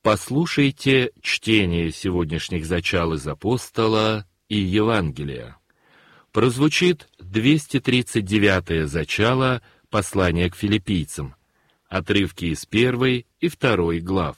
Послушайте чтение сегодняшних зачал из Апостола и Евангелия. Прозвучит 239-е зачало послания к филиппийцам, отрывки из 1 и 2 глав.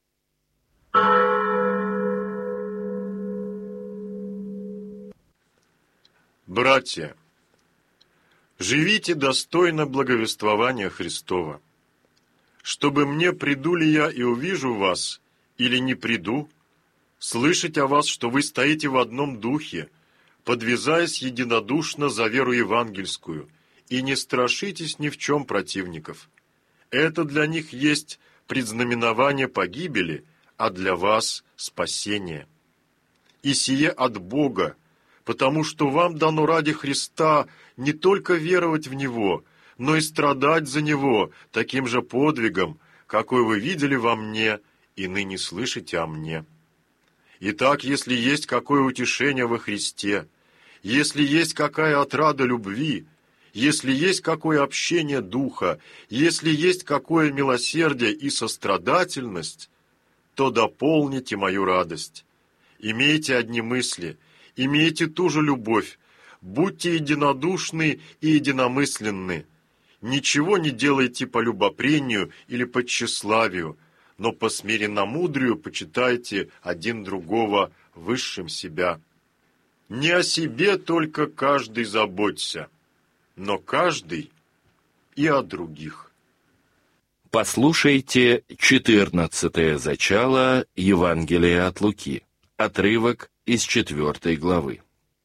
Братья, живите достойно благовествования Христова, чтобы мне, приду ли я и увижу вас, или не приду, слышать о вас, что вы стоите в одном духе, подвязаясь единодушно за веру евангельскую, и не страшитесь ни в чем противников. Это для них есть предзнаменование погибели, а для вас спасение. И сие от Бога, потому что вам дано ради Христа не только веровать в Него, но и страдать за Него таким же подвигом, какой вы видели во мне и ныне слышите о мне. Итак, если есть какое утешение во Христе, если есть какая отрада любви, если есть какое общение духа, если есть какое милосердие и сострадательность, то дополните мою радость. Имейте одни мысли, имейте ту же любовь, будьте единодушны и единомысленны. Ничего не делайте по любопрению или по тщеславию, но по смиренномудрию почитайте один другого высшим себя. Не о себе только каждый заботься, но каждый и о других. Послушайте 14-е зачало Евангелия от Луки, отрывок из 4 главы.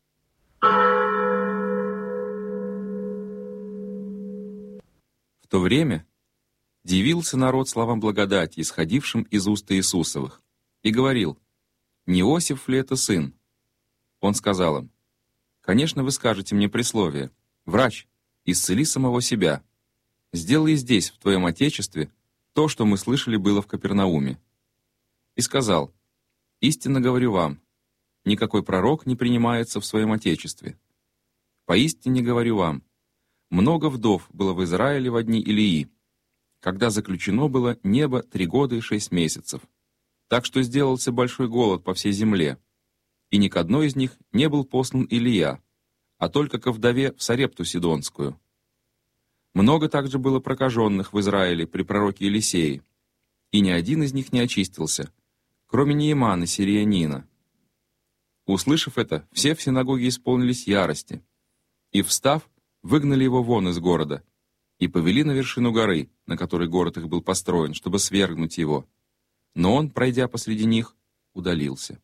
В то время дивился народ словам благодати, исходившим из уст Иисусовых, и говорил: «Не Иосиф ли это сын?» Он сказал им: «Конечно, вы скажете мне присловие: врач, исцели самого себя. Сделай здесь, в твоем отечестве, то, что мы слышали было в Капернауме». И сказал: «Истинно говорю вам, никакой пророк не принимается в своем отечестве. Поистине говорю вам, много вдов было в Израиле во дни Илии, когда заключено было небо 3 года и 6 месяцев, так что сделался большой голод по всей земле, и ни к одной из них не был послан Илия, а только ко вдове в Сарепту Сидонскую. Много также было прокаженных в Израиле при пророке Елисее, и ни один из них не очистился, кроме Неемана сириянина. Услышав это, все в синагоге исполнились ярости, и, встав, выгнали его вон из города и повели на вершину горы, на которой город их был построен, чтобы свергнуть его. Но он, пройдя посреди них, удалился.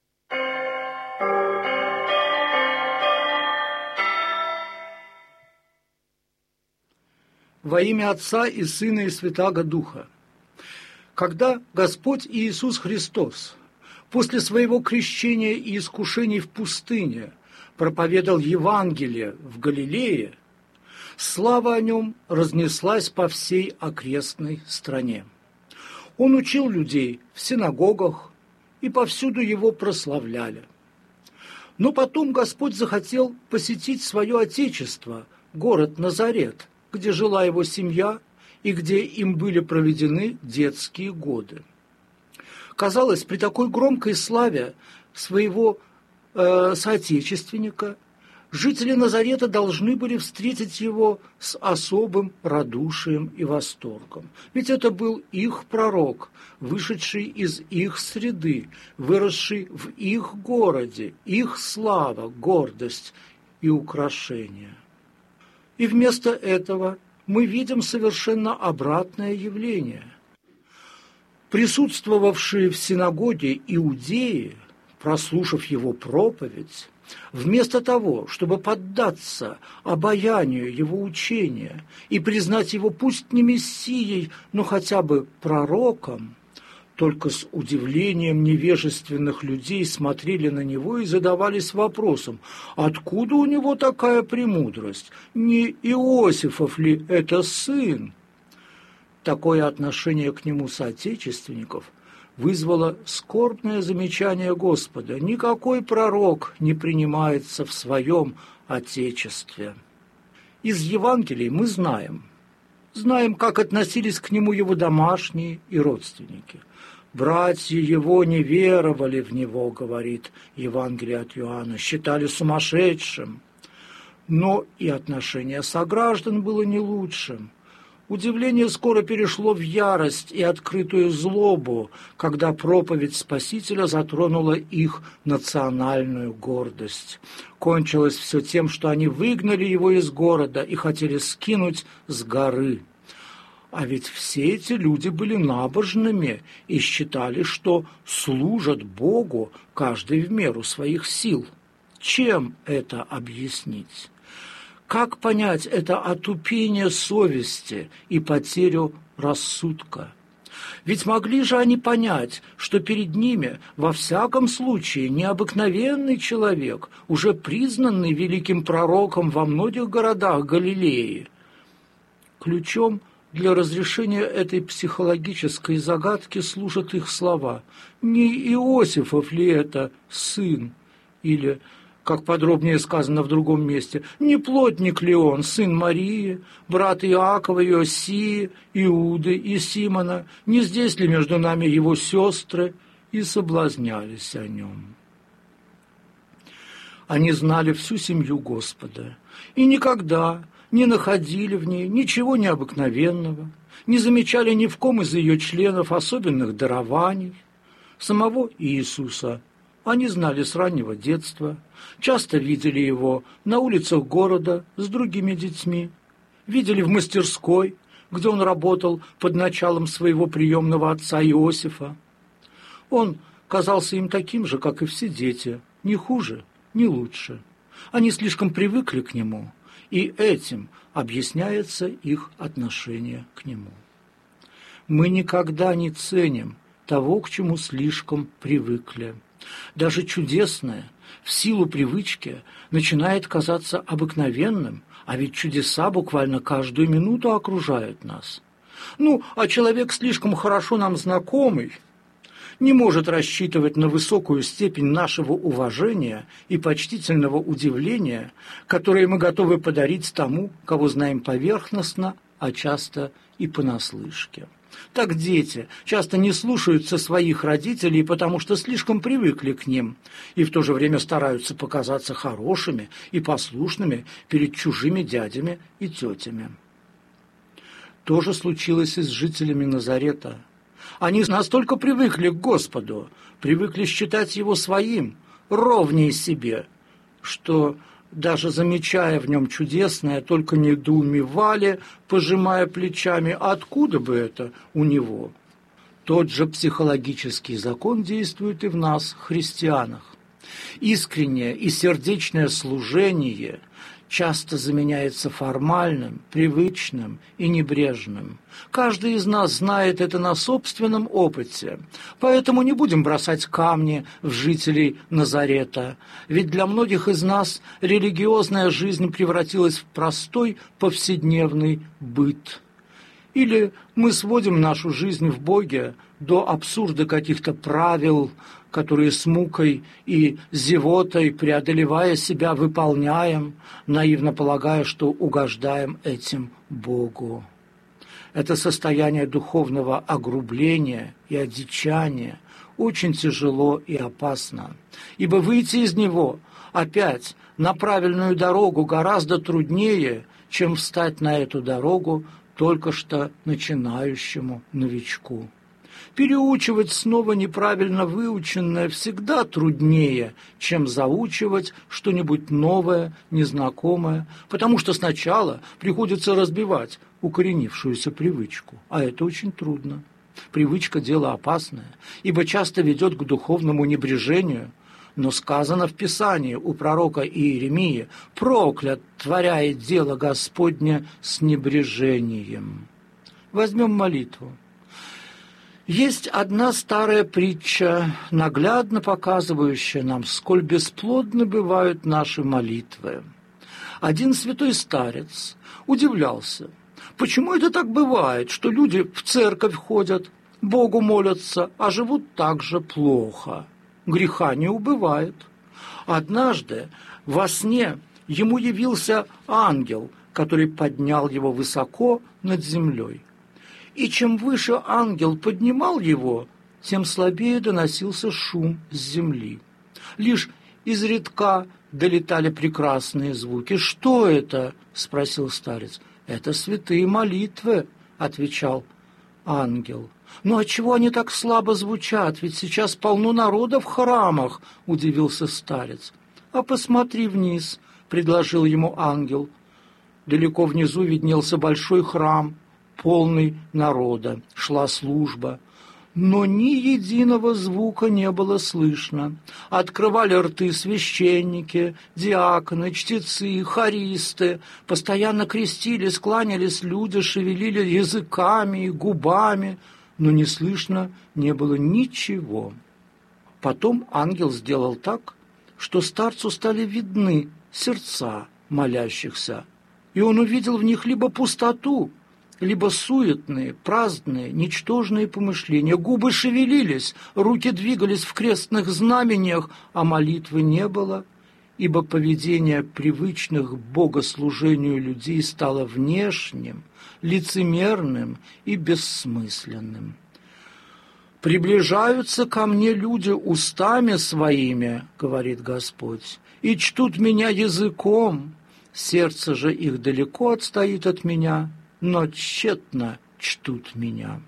Во имя Отца и Сына и Святаго Духа. Когда Господь Иисус Христос после своего крещения и искушений в пустыне проповедал Евангелие в Галилее, слава о нем разнеслась по всей окрестной стране. Он учил людей в синагогах, и повсюду его прославляли. Но потом Господь захотел посетить свое отечество, город Назарет, где жила его семья и где им были проведены детские годы. Казалось, при такой громкой славе своего соотечественника жители Назарета должны были встретить его с особым радушием и восторгом. Ведь это был их пророк, вышедший из их среды, выросший в их городе, их слава, гордость и украшение. И вместо этого мы видим совершенно обратное явление. Присутствовавшие в синагоге иудеи, прослушав его проповедь, вместо того, чтобы поддаться обаянию его учения и признать его пусть не мессией, но хотя бы пророком, только с удивлением невежественных людей смотрели на него и задавались вопросом: откуда у него такая премудрость? Не Иосифов ли это сын? Такое отношение к нему соотечественников вызвало скорбное замечание Господа: никакой пророк не принимается в своем отечестве. Из Евангелий мы знаем, как относились к нему его домашние и родственники. Братья его не веровали в него, говорит Евангелие от Иоанна, считали сумасшедшим. Но и отношение сограждан было не лучшим. Удивление скоро перешло в ярость и открытую злобу, когда проповедь Спасителя затронула их национальную гордость. Кончилось все тем, что они выгнали его из города и хотели скинуть с горы. А ведь все эти люди были набожными и считали, что служат Богу каждый в меру своих сил. Чем это объяснить? Как понять это отупение совести и потерю рассудка? Ведь могли же они понять, что перед ними во всяком случае необыкновенный человек, уже признанный великим пророком во многих городах Галилеи. Ключом для разрешения этой психологической загадки служат их слова. Не Иосифов ли это сын? Или, как подробнее сказано в другом месте, не плотник ли он, сын Марии, брат Иакова, Иосии, Иуды и Симона? Не здесь ли между нами его сестры? И соблазнялись о нем. Они знали всю семью Господа и никогда не находили в ней ничего необыкновенного, не замечали ни в ком из ее членов особенных дарований. Самого Иисуса они знали с раннего детства, часто видели его на улицах города с другими детьми, видели в мастерской, где он работал под началом своего приемного отца Иосифа. Он казался им таким же, как и все дети, ни хуже, ни лучше. Они слишком привыкли к нему, и этим объясняется их отношение к нему. Мы никогда не ценим того, к чему слишком привыкли. Даже чудесное, в силу привычки, начинает казаться обыкновенным, а ведь чудеса буквально каждую минуту окружают нас. А человек, слишком хорошо нам знакомый, не может рассчитывать на высокую степень нашего уважения и почтительного удивления, которые мы готовы подарить тому, кого знаем поверхностно, а часто и понаслышке. Так дети часто не слушаются своих родителей, потому что слишком привыкли к ним, и в то же время стараются показаться хорошими и послушными перед чужими дядями и тетями. То же случилось и с жителями Назарета. Они настолько привыкли к Господу, привыкли считать Его своим, ровнее себе, что, даже замечая в нем чудесное, только недоумевали, пожимая плечами, откуда бы это у него. Тот же психологический закон действует и в нас, христианах. Искреннее и сердечное служение часто заменяется формальным, привычным и небрежным. Каждый из нас знает это на собственном опыте, поэтому не будем бросать камни в жителей Назарета, ведь для многих из нас религиозная жизнь превратилась в простой повседневный быт. Или мы сводим нашу жизнь в Боге до абсурда каких-то правил, которые с мукой и зевотой, преодолевая себя, выполняем, наивно полагая, что угождаем этим Богу. Это состояние духовного огрубления и одичания очень тяжело и опасно, ибо выйти из него опять на правильную дорогу гораздо труднее, чем встать на эту дорогу только что начинающему новичку. Переучивать снова неправильно выученное всегда труднее, чем заучивать что-нибудь новое, незнакомое, потому что сначала приходится разбивать укоренившуюся привычку, а это очень трудно. Привычка – дело опасное, ибо часто ведет к духовному небрежению, но сказано в Писании у пророка Иеремии: «Проклят творяет дело Господне с небрежением». Возьмем молитву. Есть одна старая притча, наглядно показывающая нам, сколь бесплодны бывают наши молитвы. Один святой старец удивлялся, почему это так бывает, что люди в церковь ходят, Богу молятся, а живут так же плохо. Греха не убывает. Однажды во сне ему явился ангел, который поднял его высоко над землей. И чем выше ангел поднимал его, тем слабее доносился шум с земли. Лишь изредка долетали прекрасные звуки. «Что это?» — спросил старец. «Это святые молитвы», — отвечал ангел. «Ну отчего они так слабо звучат? Ведь сейчас полно народа в храмах», — удивился старец. «А посмотри вниз», — предложил ему ангел. Далеко внизу виднелся большой храм, полный народа. Шла служба. Но ни единого звука не было слышно. Открывали рты священники, диаконы, чтецы, хористы. Постоянно крестились, кланялись люди, шевелили языками и губами, но не слышно не было ничего. Потом ангел сделал так, что старцу стали видны сердца молящихся, и он увидел в них либо пустоту, либо суетные, праздные, ничтожные помышления. Губы шевелились, руки двигались в крестных знамениях, а молитвы не было, ибо поведение привычных к богослужению людей стало внешним, лицемерным и бессмысленным. «Приближаются ко мне люди устами своими, — говорит Господь, — и чтут меня языком, сердце же их далеко отстоит от меня, но тщетно чтут меня».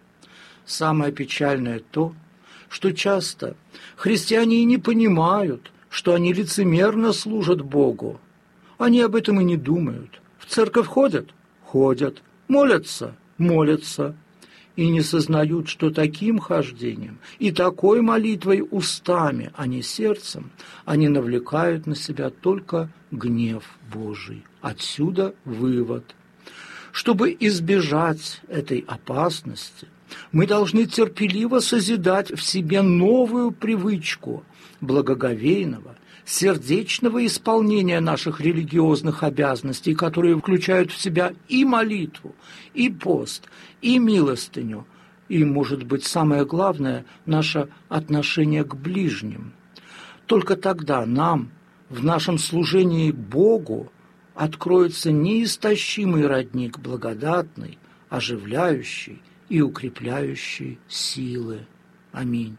Самое печальное то, что часто христиане и не понимают, что они лицемерно служат Богу. Они об этом и не думают. В церковь ходят? Ходят. Молятся? Молятся. И не сознают, что таким хождением и такой молитвой устами, а не сердцем, они навлекают на себя только гнев Божий. Отсюда вывод. Чтобы избежать этой опасности, мы должны терпеливо созидать в себе новую привычку благоговейного, сердечного исполнения наших религиозных обязанностей, которые включают в себя и молитву, и пост, и милостыню, и, может быть, самое главное, наше отношение к ближним. Только тогда нам, в нашем служении Богу, откроется неистощимый родник благодатной, оживляющий и укрепляющий силы. Аминь.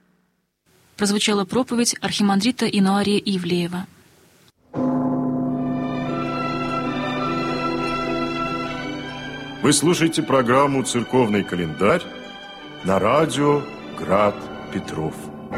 Прозвучала проповедь архимандрита Инуария Ивлеева. Вы слушаете программу «Церковный календарь» на радио «Град Петров».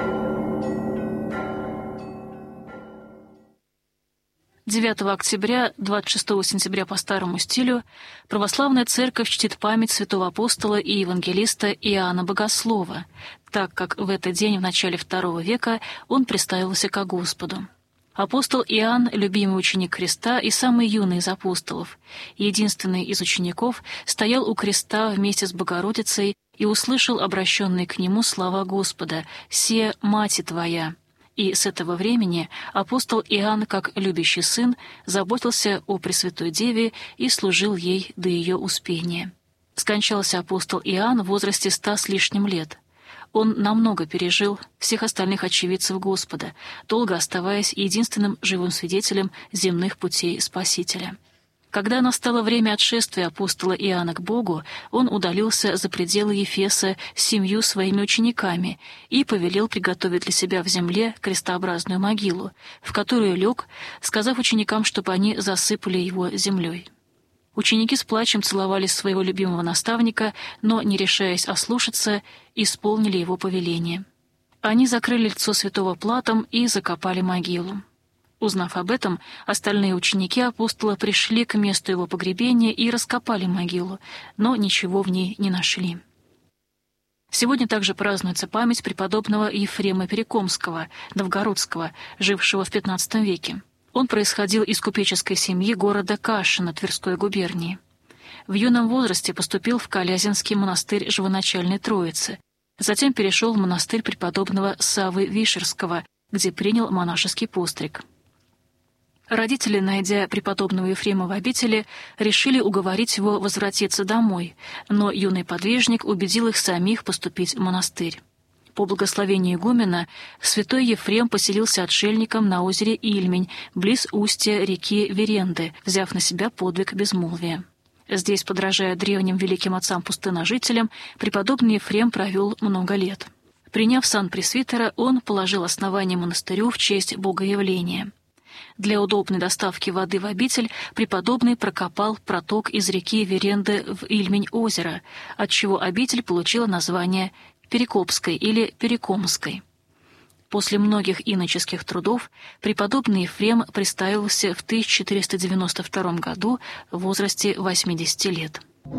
Октября, 26 сентября по старому стилю, православная церковь чтит память святого апостола и евангелиста Иоанна Богослова, так как в этот день в начале II века он представился ко Господу. Апостол Иоанн — любимый ученик Христа и самый юный из апостолов. Единственный из учеников стоял у креста вместе с Богородицей и услышал обращенные к нему слова Господа «Се, Мати Твоя». И с этого времени апостол Иоанн, как любящий сын, заботился о Пресвятой Деве и служил ей до ее успения. Скончался апостол Иоанн в возрасте 100 с лишним лет. Он намного пережил всех остальных очевидцев Господа, долго оставаясь единственным живым свидетелем земных путей Спасителя. Когда настало время отшествия апостола Иоанна к Богу, он удалился за пределы Ефеса с 7 своими учениками и повелел приготовить для себя в земле крестообразную могилу, в которую лег, сказав ученикам, чтобы они засыпали его землей. Ученики с плачем целовали своего любимого наставника, но, не решаясь ослушаться, исполнили его повеление. Они закрыли лицо святого платом и закопали могилу. Узнав об этом, остальные ученики апостола пришли к месту его погребения и раскопали могилу, но ничего в ней не нашли. Сегодня также празднуется память преподобного Ефрема Перекомского, новгородского, жившего в XV веке. Он происходил из купеческой семьи города Кашина Тверской губернии. В юном возрасте поступил в Калязинский монастырь Живоначальной Троицы, затем перешел в монастырь преподобного Саввы Вишерского, где принял монашеский постриг. Родители, найдя преподобного Ефрема в обители, решили уговорить его возвратиться домой, но юный подвижник убедил их самих поступить в монастырь. По благословению игумена святой Ефрем поселился отшельником на озере Ильмень, близ устья реки Веренды, взяв на себя подвиг безмолвия. Здесь, подражая древним великим отцам-пустыножителям, преподобный Ефрем провел много лет. Приняв сан пресвитера, он положил основание монастырю в честь Богоявления. Для удобной доставки воды в обитель преподобный прокопал проток из реки Веренды в Ильмень-озеро, отчего обитель получила название Перекопской или Перекомской. После многих иноческих трудов преподобный Ефрем приставился в 1492 году в возрасте 80 лет.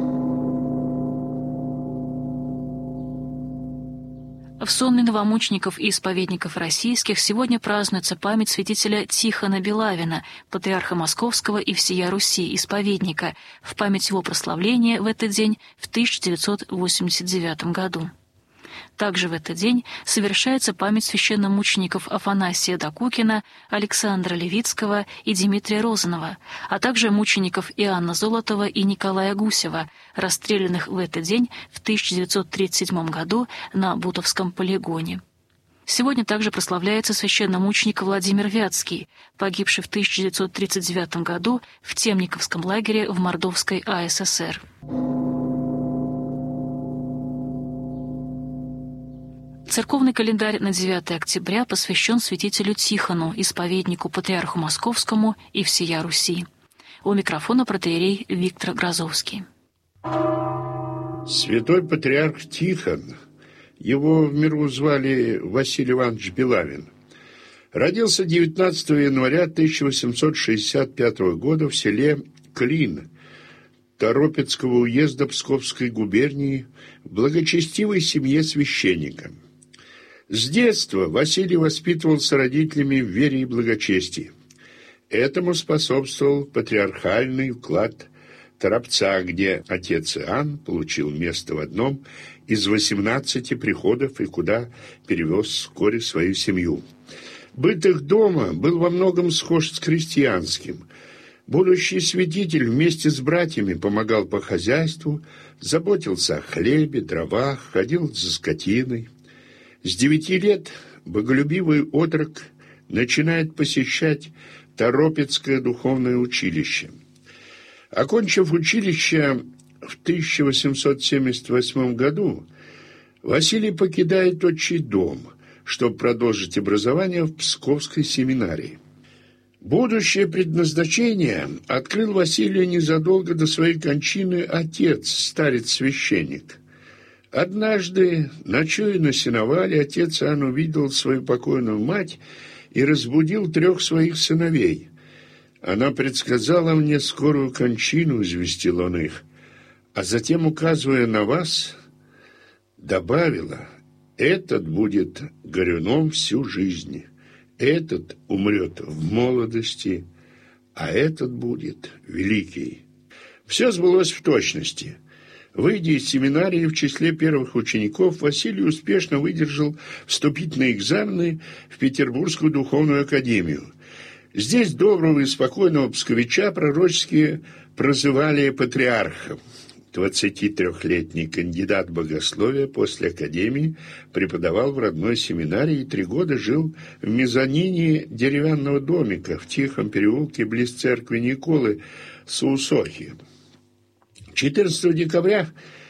В сонме новомучеников и исповедников российских сегодня празднуется память святителя Тихона Белавина, патриарха Московского и всея Руси, исповедника, в память его прославления в этот день в 1989 году. Также в этот день совершается память священномучеников Афанасия Докукина, Александра Левицкого и Дмитрия Розанова, а также мучеников Иоанна Золотова и Николая Гусева, расстрелянных в этот день в 1937 году на Бутовском полигоне. Сегодня также прославляется священномученик Владимир Вятский, погибший в 1939 году в Темниковском лагере в Мордовской АССР. Церковный календарь на 9 октября посвящен святителю Тихону, исповеднику патриарху Московскому и всея Руси. У микрофона протоиерей Виктор Грозовский. Святой патриарх Тихон, его в миру звали Василий Иванович Белавин, родился 19 января 1865 года в селе Клин Торопецкого уезда Псковской губернии в благочестивой семье священника. С детства Василий воспитывался родителями в вере и благочестии. Этому способствовал патриархальный уклад Торопца, где отец Иоанн получил место в одном из 18 приходов и куда перевез вскоре свою семью. Быт их дома был во многом схож с крестьянским. Будущий святитель вместе с братьями помогал по хозяйству, заботился о хлебе, дровах, ходил за скотиной. С 9 лет боголюбивый отрок начинает посещать Торопецкое духовное училище. Окончив училище в 1878 году, Василий покидает отчий дом, чтобы продолжить образование в Псковской семинарии. Будущее предназначение открыл Василию незадолго до своей кончины отец, старец-священник. Однажды, ночуя на сеновале, отец Иоанн увидел свою покойную мать и разбудил 3 своих сыновей. «Она предсказала мне скорую кончину», — известил он их, а затем, указывая на вас, добавила: «Этот будет горюном всю жизнь, этот умрет в молодости, а этот будет великий». Все сбылось в точности. Выйдя из семинарии в числе первых учеников, Василий успешно выдержал вступительные экзамены в Петербургскую духовную академию. Здесь доброго и спокойного псковича пророчески прозывали патриархом. 23-летний кандидат богословия после академии преподавал в родной семинарии и 3 года жил в мезонине деревянного домика в тихом переулке близ церкви Николы Саусохи. 14 декабря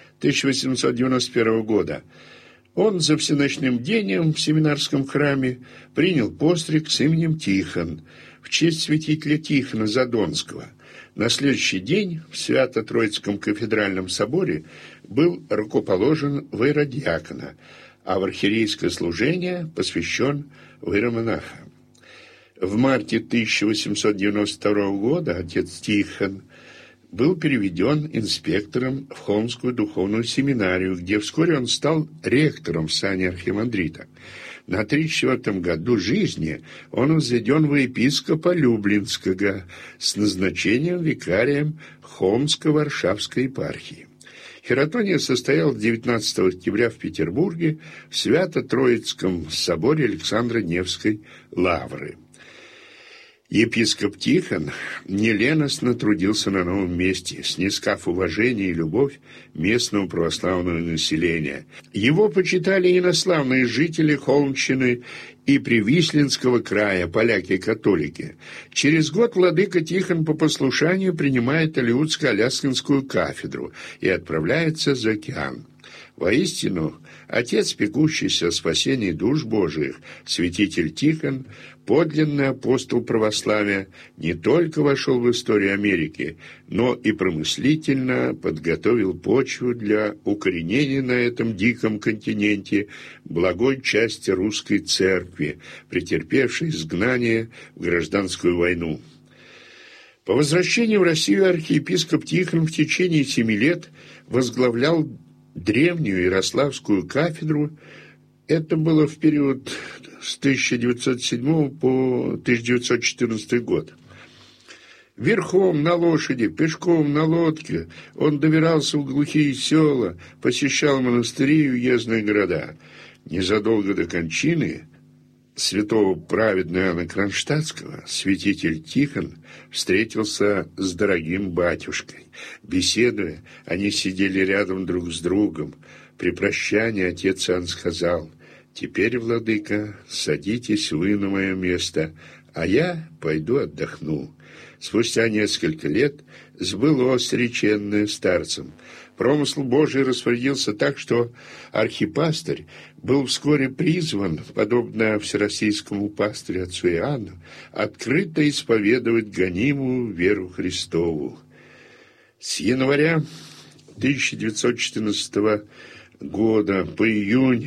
1891 года он за всеночным бдением в семинарском храме принял постриг с именем Тихон в честь святителя Тихона Задонского. На следующий день в Свято-Троицком кафедральном соборе был рукоположен в иеродиакона, а в архиерейское служение посвящен в иеромонаха. В марте 1892 года отец Тихон был переведен инспектором в Холмскую духовную семинарию, где вскоре он стал ректором в сане архимандрита. На 34-м году жизни он возведен во епископа Люблинского с назначением викарием Холмско-Варшавской епархии. Хератония состоялась 19 октября в Петербурге в Свято-Троицком соборе Александра Невской лавры. Епископ Тихон неленостно трудился на новом месте, снискав уважение и любовь местного православного населения. Его почитали инославные жители Холмщины и Привислинского края, поляки-католики. Через год владыка Тихон по послушанию принимает Алеутско-Аляскинскую кафедру и отправляется за океан. Воистину, отец, пекущийся о спасении душ Божиих, святитель Тихон, подлинный апостол православия, не только вошел в историю Америки, но и промыслительно подготовил почву для укоренения на этом диком континенте благой части русской церкви, претерпевшей изгнание в гражданскую войну. По возвращении в Россию архиепископ Тихон в течение 7 лет возглавлял древнюю Ярославскую кафедру. Это было в период с 1907 по 1914 год. Верхом на лошади, пешком на лодке он добирался в глухие села, посещал монастыри и уездные города. Незадолго до кончины святого праведного Иоанна Кронштадтского святитель Тихон встретился с дорогим батюшкой. Беседуя, они сидели рядом друг с другом. При прощании отец Иоанн сказал: «Теперь, владыка, садитесь вы на мое место, а я пойду отдохну». Спустя несколько лет сбылось реченное старцем. Промысл Божий распорядился так, что архипастырь был вскоре призван, подобно всероссийскому пастырю отцу Иоанну, открыто исповедовать гонимую веру Христову. С января 1914 года по июнь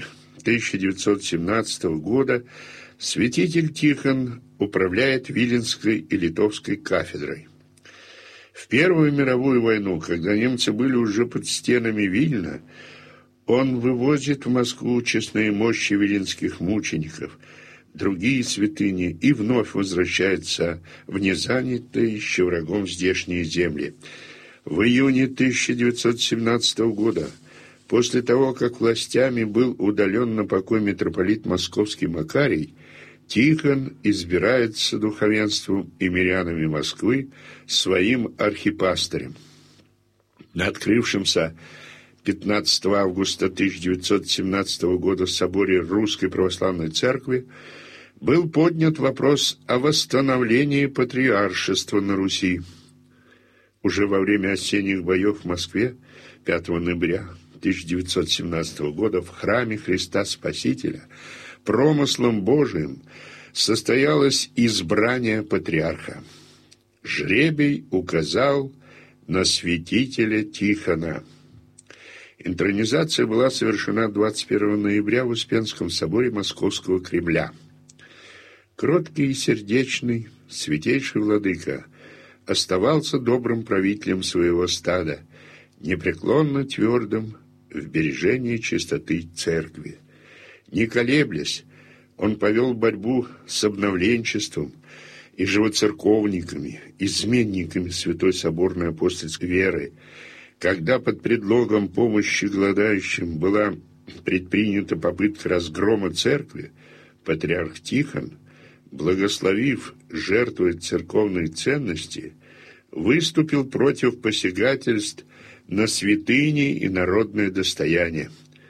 1917 года святитель Тихон управляет Виленской и Литовской кафедрой. В Первую мировую войну, когда немцы были уже под стенами Вильна, он вывозит в Москву честные мощи виленских мучеников, другие святыни, и вновь возвращается в незанятые еще врагом здешние земли. В июне 1917 года, после того, как властями был удален на покой митрополит Московский Макарий, Тихон избирается духовенством и мирянами Москвы своим архипастырем. На открывшемся 15 августа 1917 года в соборе Русской Православной Церкви был поднят вопрос о восстановлении патриаршества на Руси. Уже во время осенних боев в Москве 5 ноября 1917 года в храме Христа Спасителя промыслом Божиим состоялось избрание патриарха. Жребий указал на святителя Тихона. Интронизация была совершена 21 ноября в Успенском соборе Московского Кремля. Кроткий и сердечный святейший владыка оставался добрым правителем своего стада, непреклонно твердым в бережении чистоты церкви. Не колеблясь, он повел борьбу с обновленчеством и живоцерковниками, изменниками Святой Соборной Апостольской веры. Когда под предлогом помощи голодающим была предпринята попытка разгрома церкви, патриарх Тихон, благословив жертвовать церковные ценности, выступил против посягательств на святыни и народное достояние.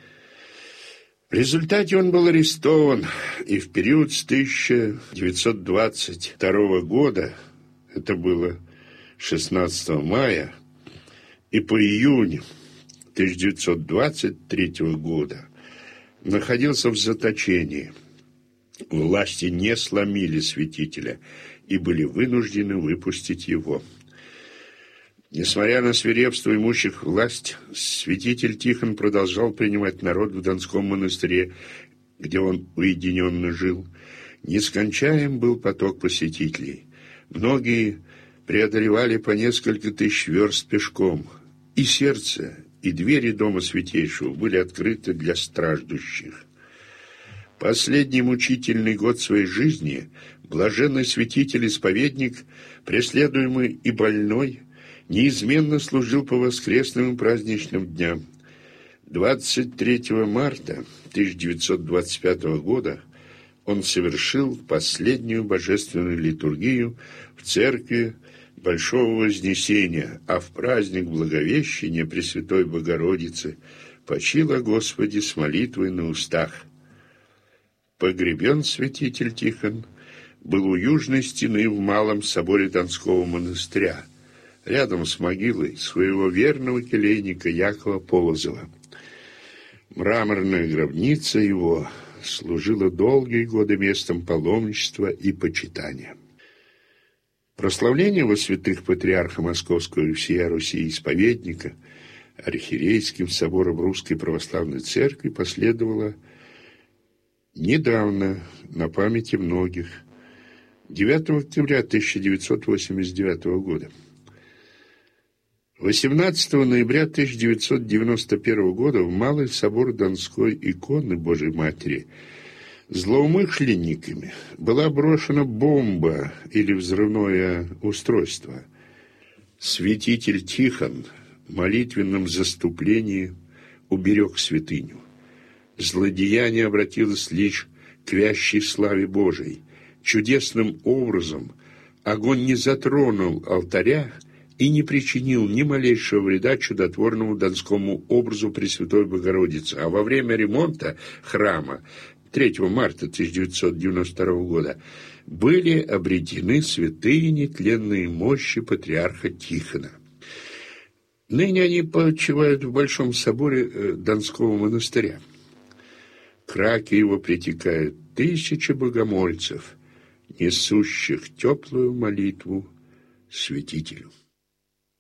В результате он был арестован, и в период с 1922 года, это было 16 мая, и по июнь 1923 года находился в заточении. Власти не сломили святителя и были вынуждены выпустить его. Несмотря на свирепство имущих власть, святитель Тихон продолжал принимать народ в Донском монастыре, где он уединенно жил. Нескончаем был поток посетителей. Многие преодолевали по несколько тысяч верст пешком. И сердце, и двери дома святейшего были открыты для страждущих. Последний мучительный год своей жизни блаженный святитель-исповедник, преследуемый и больной, неизменно служил по воскресным и праздничным дням. 23 марта 1925 года он совершил последнюю божественную литургию в церкви Большого Вознесения, а в праздник Благовещения Пресвятой Богородицы почила Господи с молитвой на устах. Погребен святитель Тихон был у южной стены в Малом соборе Донского монастыря, рядом с могилой своего верного келейника Якова Полозова. Мраморная гробница его служила долгие годы местом паломничества и почитания. Прославление во святых патриарха Московского и всея Руси исповедника архиерейским собором Русской Православной Церкви последовало недавно, на памяти многих, 9 октября 1989 года. 18 ноября 1991 года в Малый собор Донской иконы Божией Матери злоумышленниками была брошена бомба или взрывное устройство. Святитель Тихон в молитвенном заступлении уберег святыню. Злодеяние обратилось лишь к вящей славе Божией. Чудесным образом огонь не затронул алтаря и не причинил ни малейшего вреда чудотворному донскому образу Пресвятой Богородицы, а во время ремонта храма 3 марта 1992 года были обретены святые нетленные мощи патриарха Тихона. Ныне они почивают в Большом соборе Донского монастыря. К раке его притекают тысячи богомольцев, несущих теплую молитву святителю.